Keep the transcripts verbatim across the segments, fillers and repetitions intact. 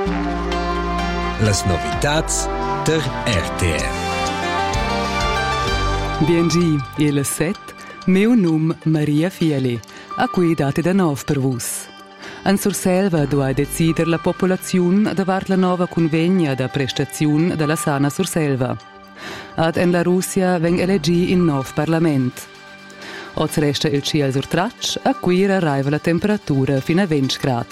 Las novitats der R T R. Biengi, e le set, meu num Maria Fieli, a cui date da nov per vus. En Surselva doa decider la popolazione davart la nova convegna da prestazione della sana Surselva. Ad en la Russia veng elegi in nov parlament. Oz resta il ciel sur traccia, a cui arriva la temperatura fino a venti gradi.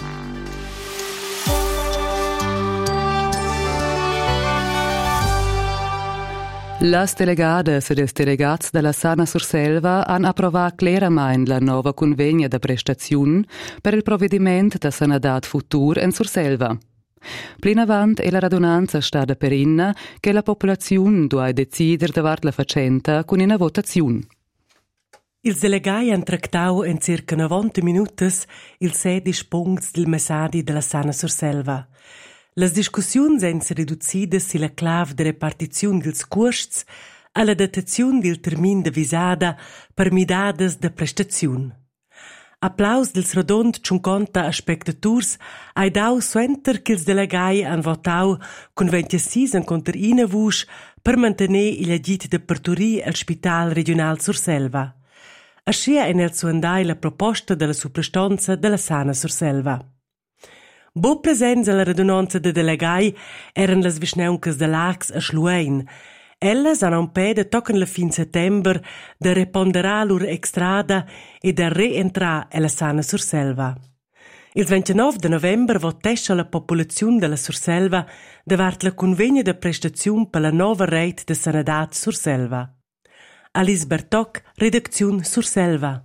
Las delegadas e des delegats della Sana Surselva han approvat clarament la nova convegna de prestazione per il provvedimento da sanadat futur en Surselva. Plin avant è la radunanza stada per inna che la popolazione doa decider davart la facenta con una votazione. Ils delegai han tractau en circa novanta minutos il sedis puncts del messadi della Sana Surselva. Las discussiuns han si riduzidas silla clav de repartiziun dils cuosts alla dataziun dil termin de visada per midadas de prestaziun. Applaus dils rodond cinquanta spectaturs ai dau suenter che ils delegai han votau con ventisei en contra ina vusch per mantenere il agit de parturir al Spital Regional Surselva. Ascia en el suandai la proposta della suprastanza della Sana Surselva. Bo presents alla radunanza de delegai eran las visneuncas de Lax a Schluein. Ellas han un peda tocan la fin settember de reponderar lur extrada e de reentrar alla Sana Surselva. Il ventinove de november votescha la popolazione della Surselva davart la convegna de prestazione per la nova rete de sanadat Surselva. Alice Bertoc, redazione Surselva.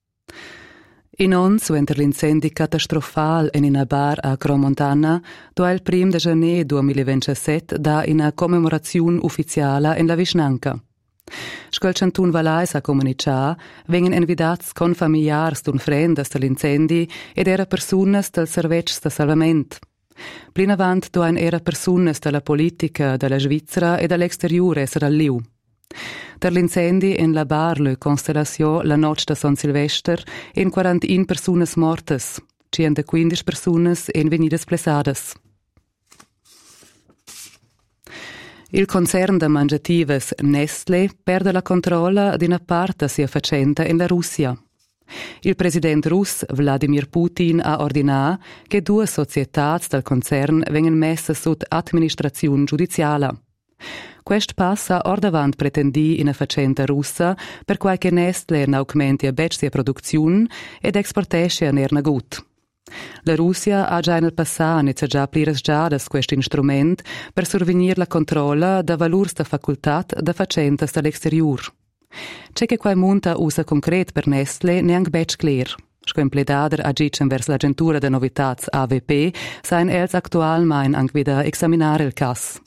In ons, suenter l'incendi catastrofal in una bar a Cromontana, doa il prim de janer duemilaventisette da una commemorazione ufficiale in la Vischnanca. Scol Chantun Valais a comunicar, vengen invitats con familiars d'un frendas dell'incendi ed era personas del servetsch de salvament. Plin avant doan era personas della politica della Svizzera e dall'exteriore esser al liu. Per l'incendi in la bar Le Constellation la noche de San Silvester in quarantuno personas mortes, centoquindici personas en venidas plesadas. Il concern de mangiatives Nestlé perde la controlla di una parte sia facenta in la Russia. Il presidente russo Vladimir Putin ha ordinato che due società del concern vengono messe sotto amministrazione giudiziale. Quest passa or davant pretendi in a facenta russa per qualche Nestlé n'augmenti a bec produzione ed exportesce a nerna gut. La Russia ha già nel passato iniziato plires giadas questo instrument per survenir la controlla da valurs da facultat da facentas dall'exterior. C'è che quai monta usa concret per Nestlé neanche bec clear. Sco impledader agicen vers l'agentura de novitats A V P sein els actualmein anche wieder examinare il cas.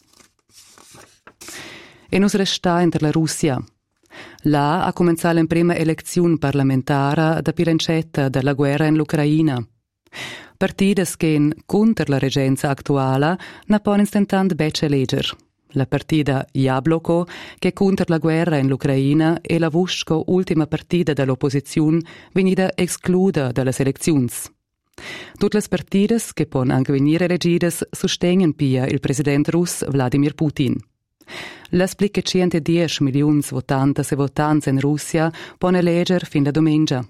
E nus resta inter la Russia. Là ha cominciato la prima elezione parlamentare da pirencetta della guerra in l'Ucraina. Partidas che, contro la regenza attuale, ne pon instantant bec eleger. La partida Jabloko, che contro la guerra in l'Ucraina e la vusco ultima partida dell'opposizione, venida esclusa dalle elezioni. Tutte le partidas che pon anche venire elegidas sostengono pia il presidente russo Vladimir Putin. Las plicche centodieci milioni votantes e votanze in Russia pone eleger fin da domenica.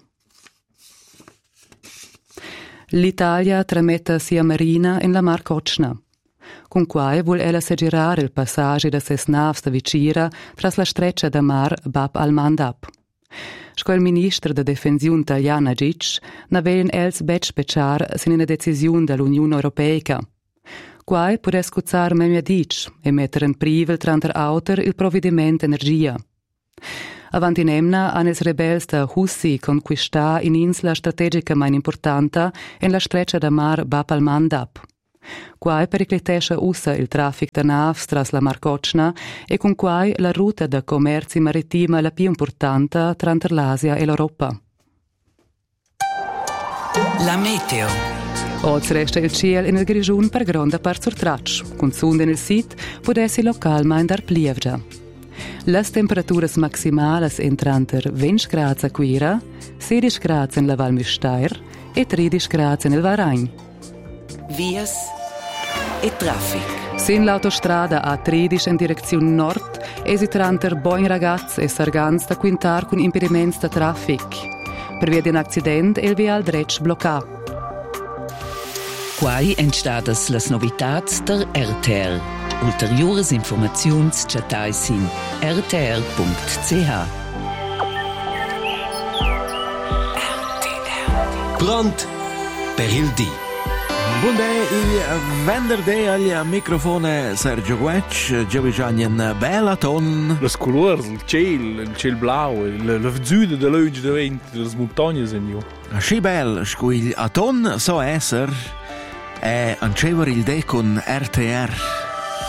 L'Italia trametta sia marina in la Mar Kotschna. Con quai vuol ella segirare il passaggio da ses navs da vicira tras la streccia da mar Bab al-Mandab. Sco il ministro de defensione italiana Gic n'avelen els bec speciar sin una decisione dall'Unione Europea. Quai può scuzzar memia dic e mettere in privel tranter auter il provvedimento energia. Avanti nemna han els rebels da Hussi conquistà in insla strategica mai importante in la streccia da mar Bab al-Mandab. Quai periclitesce ussa il traffic da navs tras la Mar Kotschna e con quai la ruta da commerci marittima la più importante tranter l'Asia e l'Europa. La meteo. Oz resta il ciel in il grigiun per gronda part sur traccia, con sonda nel sit può essi localmein dar plievgia. Las temperaturas maximales entranter venti gradi a Quira, sedici gradi in la Val Müstair e tredici gradi nel Varagn. Vias e traffic. Sin l'autostrada A tredici in direzione nord, esitranter Boin Ragaz e Sargans da quintar con impediments da traffic. Per via di un accident, il vial dretg blocca. Quai entstadas las novitats der R T R. Ulteriores informaziuns chatais in r t r punct c h. Pront per il dì. Buongiorno, il venerdì al microfono Sergio Guec, già in bella ton. Le colori, il cielo, il cielo blau, la visuale della luce del vento, delle montagne, signor. Sci bel, squil a ton so esser, e ancever il de con R T R.